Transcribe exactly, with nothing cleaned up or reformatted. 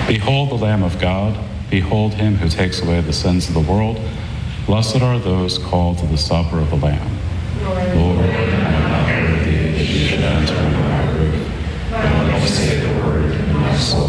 Behold the Lamb of God. Behold him who takes away the sins of the world. Blessed are those called to the supper of the Lamb. Lord, Lord,